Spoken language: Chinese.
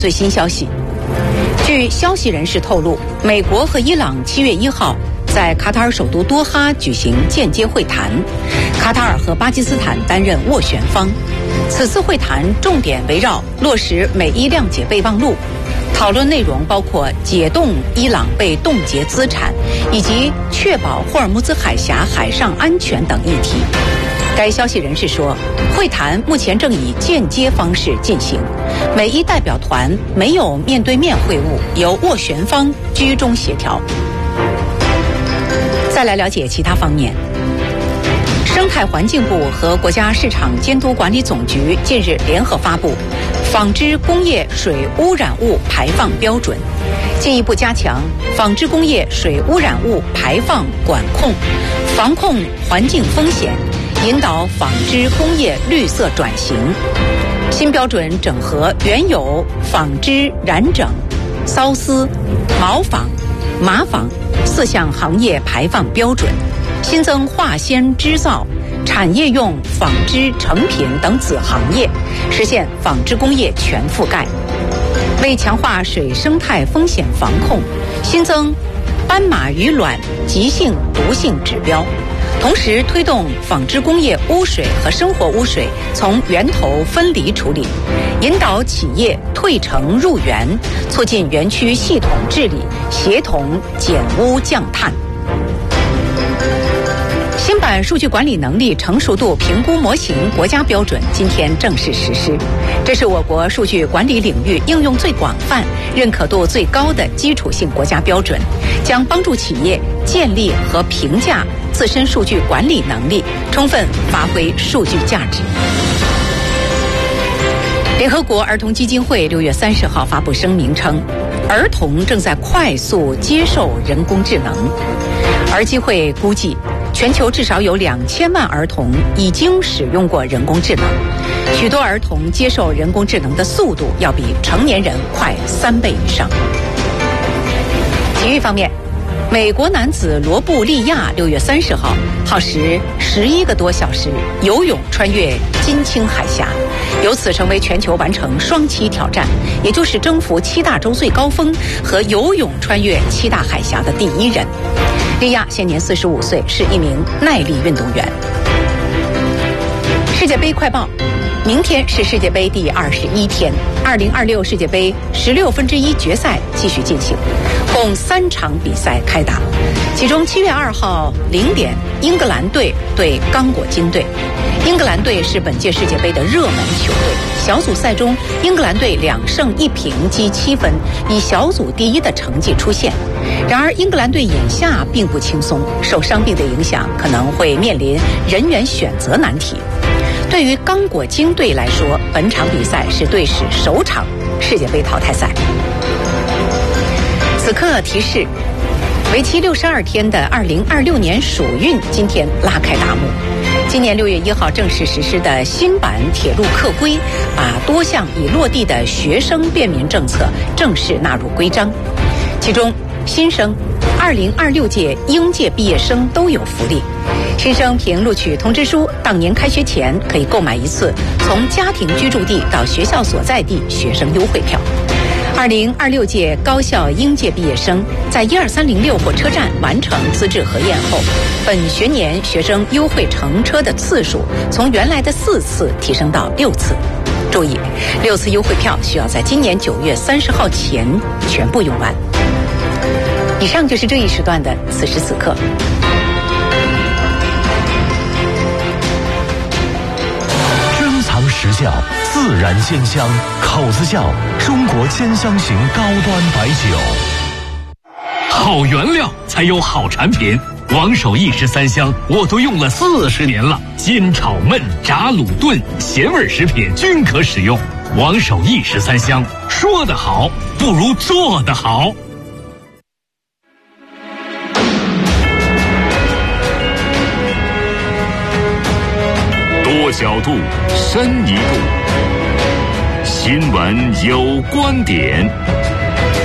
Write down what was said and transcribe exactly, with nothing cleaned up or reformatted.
最新消息，据消息人士透露，美国和伊朗七月一号在卡塔尔首都多哈举行间接会谈，卡塔尔和巴基斯坦担任斡旋方。此次会谈重点围绕落实美伊谅解备忘录，讨论内容包括解冻伊朗被冻结资产，以及确保霍尔木兹海峡海上安全等议题。该消息人士说，会谈目前正以间接方式进行，美伊代表团没有面对面会晤，由斡旋方居中协调。再来了解其他方面，生态环境部和国家市场监督管理总局近日联合发布纺织工业水污染物排放标准，进一步加强纺织工业水污染物排放管控，防控环境风险，引导纺织工业绿色转型。新标准整合原有纺织染整、缫丝、毛纺、麻纺四项行业排放标准，新增化纤织造、产业用纺织成品等子行业，实现纺织工业全覆盖。为强化水生态风险防控，新增斑马鱼卵急性毒性指标，同时推动纺织工业污水和生活污水从源头分离处理，引导企业退城入园，促进园区系统治理，协同减污降碳。新版数据管理能力成熟度评估模型国家标准今天正式实施，这是我国数据管理领域应用最广泛、认可度最高的基础性国家标准，将帮助企业建立和评价自身数据管理能力，充分发挥数据价值。联合国儿童基金会六月三十号发布声明称，儿童正在快速接受人工智能。儿基会估计，全球至少有两千万儿童已经使用过人工智能，许多儿童接受人工智能的速度要比成年人快三倍以上。体育方面，美国男子罗布利亚六月三十号耗时十一个多小时游泳穿越金青海峡，由此成为全球完成双栖挑战，也就是征服七大洲最高峰和游泳穿越七大海峡的第一人。利亚现年四十五岁，是一名耐力运动员。世界杯快报，明天是世界杯第二十一天，二零二六世界杯十六分之一决赛继续进行，共三场比赛开打。其中七月二号零点，英格兰队对刚果金队。英格兰队是本届世界杯的热门球队，小组赛中英格兰队两胜一平积七分，以小组第一的成绩出现。然而英格兰队眼下并不轻松，受伤病的影响，可能会面临人员选择难题。对于刚果金队来说，本场比赛是队史首场世界杯淘汰赛。此刻提示，为期六十二天的二零二六年暑运今天拉开大幕。今年六月一号正式实施的新版铁路客规，把多项已落地的学生便民政策正式纳入规章。其中，新生二零二六届应届毕业生都有福利。新生凭录取通知书，当年开学前可以购买一次从家庭居住地到学校所在地学生优惠票。二零二六届高校应届毕业生在一二三零六火车站完成资质核验后，本学年学生优惠乘车的次数从原来的四次提升到六次。注意，六次优惠票需要在今年九月三十号前全部用完。以上就是这一时段的此时此刻。 珍藏时效，自然鲜香，口子窖中国兼香型高端白酒。 好原料才有好产品，王守义十三香我都用了四十年了，煎炒焖炸卤炖咸味食品均可使用。王守义十三香，说得好不如做得好。 多角度，深一步，新闻有观点。